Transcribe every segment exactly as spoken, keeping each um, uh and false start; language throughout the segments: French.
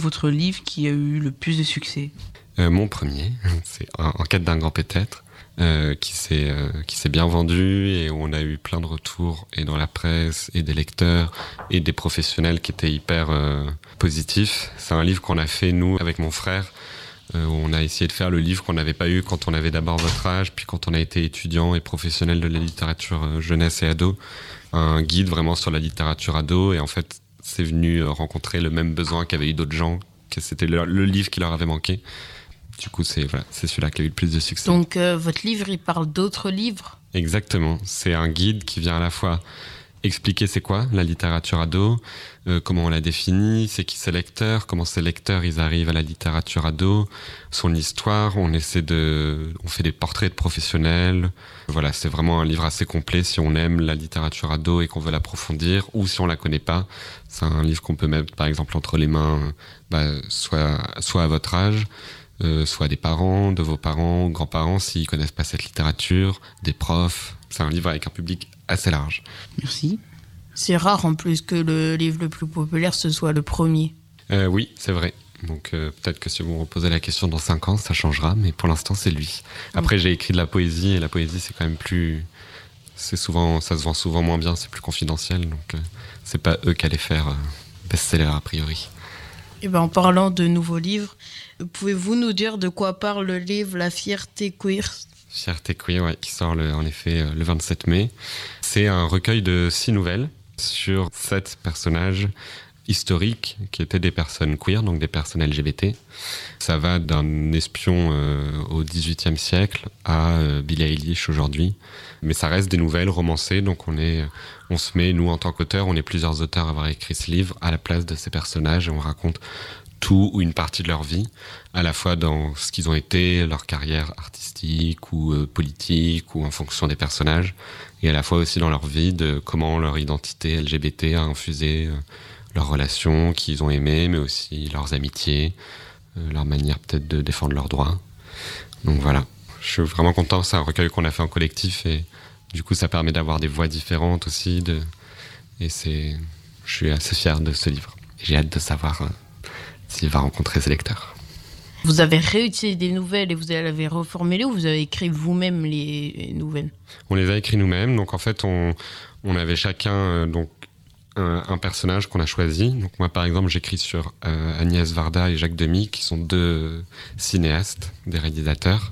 votre livre qui a eu le plus de succès ? euh, Mon premier, c'est En, en quête d'un grand peut-être, euh, qui, s'est, euh, qui s'est bien vendu et où on a eu plein de retours et dans la presse et des lecteurs et des professionnels qui étaient hyper euh, positifs. C'est un livre qu'on a fait, nous, avec mon frère, euh, où on a essayé de faire le livre qu'on n'avait pas eu quand on avait d'abord votre âge, puis quand on a été étudiant et professionnel de la littérature euh, jeunesse et ado. Un guide vraiment sur la littérature ado, et en fait, c'est venu rencontrer le même besoin qu'avaient eu d'autres gens, que c'était le, le livre qui leur avait manqué. Du coup, c'est, voilà, c'est celui-là qui a eu le plus de succès. Donc, euh, votre livre, il parle d'autres livres ? Exactement. C'est un guide qui vient à la fois expliquer c'est quoi la littérature ado, euh, comment on la définit, c'est qui ces lecteurs, comment ces lecteurs ils arrivent à la littérature ado, son histoire. On essaie de, on fait des portraits de professionnels. Voilà, c'est vraiment un livre assez complet si on aime la littérature ado et qu'on veut l'approfondir, ou si on la connaît pas. C'est un livre qu'on peut mettre par exemple entre les mains, bah, soit soit à votre âge. Euh, soit des parents, de vos parents, grands-parents, s'ils connaissent pas cette littérature, des profs. C'est un livre avec un public assez large. Merci. C'est rare en plus que le livre le plus populaire, ce soit le premier. Euh, oui, c'est vrai. Donc euh, peut-être que si vous me reposez la question dans cinq ans, ça changera, mais pour l'instant, c'est lui. Après, j'ai écrit de la poésie, et la poésie, c'est quand même plus... C'est souvent, ça se vend souvent moins bien, c'est plus confidentiel, donc euh, c'est pas eux qui allaient faire euh, best-seller a priori. Et ben, en parlant de nouveaux livres, pouvez-vous nous dire de quoi parle le livre La fierté queer ? Fierté queer, ouais, qui sort le, en effet le vingt-sept mai. C'est un recueil de six nouvelles sur sept personnages historiques qui étaient des personnes queer, donc des personnes L G B T. Ça va d'un espion euh, au dix-huitième siècle à euh, Billie Eilish aujourd'hui. Mais ça reste des nouvelles romancées, donc on est, on se met, nous en tant qu'auteurs, on est plusieurs auteurs à avoir écrit ce livre à la place de ces personnages et on raconte tout ou une partie de leur vie, à la fois dans ce qu'ils ont été, leur carrière artistique ou euh, politique ou en fonction des personnages, et à la fois aussi dans leur vie, de comment leur identité L G B T a infusé euh, leurs relations qu'ils ont aimées, mais aussi leurs amitiés, euh, leur manière peut-être de défendre leurs droits. Donc voilà, je suis vraiment content, c'est un recueil qu'on a fait en collectif et du coup ça permet d'avoir des voix différentes aussi, de... et c'est... je suis assez fier de ce livre. J'ai hâte de savoir... Euh, s'il va rencontrer ses lecteurs. Vous avez réutilisé des nouvelles et vous les avez reformulées ou vous avez écrit vous-même les nouvelles ? On les a écrites nous-mêmes. Donc en fait, on, on avait chacun euh, donc, un, un personnage qu'on a choisi. Donc moi, par exemple, j'écris sur euh, Agnès Varda et Jacques Demy, qui sont deux cinéastes, des réalisateurs.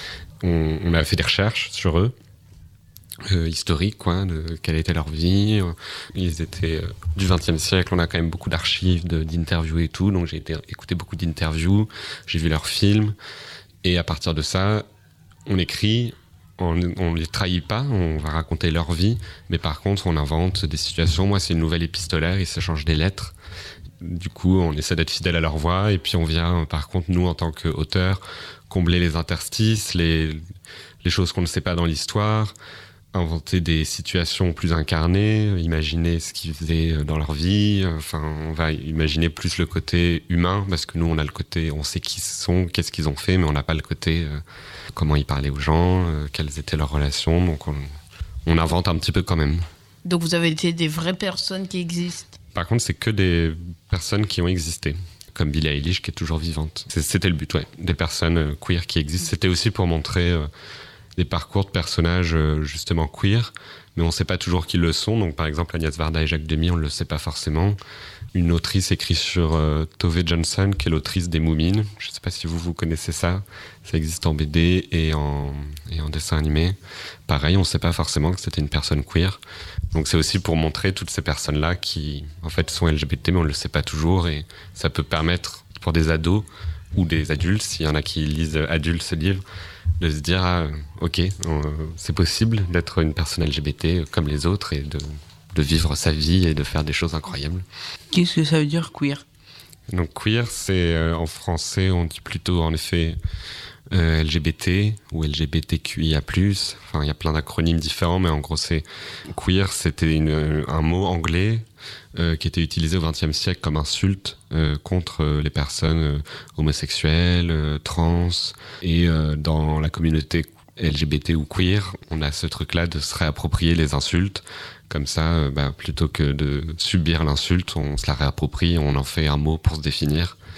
On, on a fait des recherches sur eux. Euh, historique, quoi, de quelle était leur vie. Ils étaient euh, du vingtième siècle, on a quand même beaucoup d'archives, de, d'interviews et tout, donc j'ai été écouter beaucoup d'interviews, j'ai vu leurs films, et à partir de ça, on écrit, on, on les trahit pas, on va raconter leur vie, mais par contre, on invente des situations. Moi, c'est une nouvelle épistolaire, ils s'échangent des lettres. Du coup, on essaie d'être fidèle à leur voix, et puis on vient, par contre, nous, en tant qu'auteurs, combler les interstices, les, les choses qu'on ne sait pas dans l'histoire, inventer des situations plus incarnées, imaginer ce qu'ils faisaient dans leur vie. Enfin, on va imaginer plus le côté humain, parce que nous, on a le côté, on sait qui ils sont, qu'est-ce qu'ils ont fait, mais on n'a pas le côté euh, comment ils parlaient aux gens, euh, quelles étaient leurs relations. Donc, on, on invente un petit peu quand même. Donc, vous avez été des vraies personnes qui existent. Par contre, c'est que des personnes qui ont existé, comme Billie Eilish, qui est toujours vivante. C'était le but, ouais, des personnes queer qui existent. C'était aussi pour montrer euh, des parcours de personnages euh, justement queer, mais on ne sait pas toujours qui le sont. Donc par exemple Agnès Varda et Jacques Demy, on ne le sait pas forcément. Une autrice écrit sur euh, Tove Jansson, qui est l'autrice des Moumines. Je ne sais pas si vous, vous connaissez ça. Ça existe en B D et en, et en dessin animé. Pareil, on ne sait pas forcément que c'était une personne queer. Donc c'est aussi pour montrer toutes ces personnes-là qui en fait sont L G B T, mais on ne le sait pas toujours. Et ça peut permettre pour des ados ou des adultes, s'il y en a qui lisent adultes ce livre, de se dire ah, ok, euh, c'est possible d'être une personne L G B T comme les autres et de, de vivre sa vie et de faire des choses incroyables. Qu'est-ce que ça veut dire queer ? Donc queer, c'est euh, en français, on dit plutôt en effet euh, L G B T ou L G B T Q I A plus. Enfin, il y a plein d'acronymes différents, mais en gros, c'est queer, c'était une, un mot anglais euh, qui était utilisé au vingtième siècle comme insulte euh, contre euh, les personnes euh, homosexuelles, euh, trans, et euh, dans la communauté L G B T ou queer, on a ce truc-là de se réapproprier les insultes. Comme ça, euh, bah, plutôt que de subir l'insulte, on se la réapproprie, on en fait un mot pour se définir.